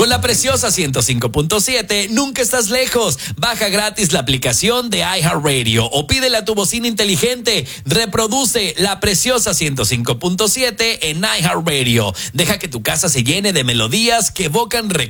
Con la Preciosa 105.7, nunca estás lejos. Baja gratis la aplicación de iHeartRadio o pídele a tu bocina inteligente. Reproduce la Preciosa 105.7 en iHeartRadio. Deja que tu casa se llene de melodías que evocan recuerdos